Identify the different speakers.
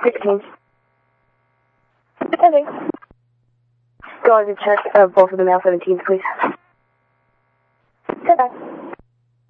Speaker 1: 16.
Speaker 2: Ending.
Speaker 1: Go ahead and check both of the male 17s, please.